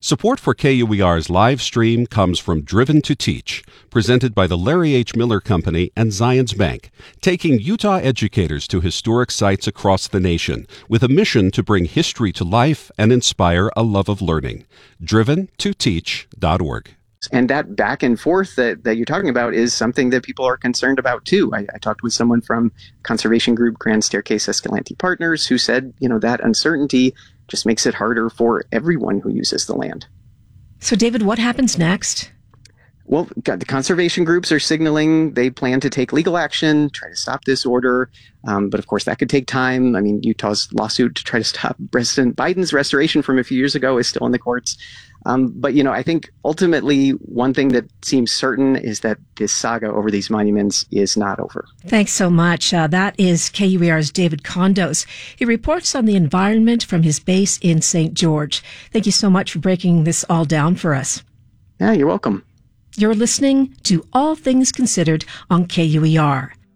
Support for KUER's live stream comes from Driven to Teach, presented by the Larry H. Miller Company and Zions Bank, taking Utah educators to historic sites across the nation with a mission to bring history to life and inspire a love of learning. DrivenToTeach.org. And that back and forth that you're talking about is something that people are concerned about, too. I talked with someone from conservation group Grand Staircase Escalante Partners who said, that uncertainty just makes it harder for everyone who uses the land. So, David, what happens next? Well, the conservation groups are signaling they plan to take legal action, try to stop this order. But of course, that could take time. I mean, Utah's lawsuit to try to stop President Biden's restoration from a few years ago is still in the courts. But I think ultimately one thing that seems certain is that this saga over these monuments is not over. Thanks so much. That is KUER's David Condos. He reports on the environment from his base in St. George. Thank you so much for breaking this all down for us. Yeah, you're welcome. You're listening to All Things Considered on KUER.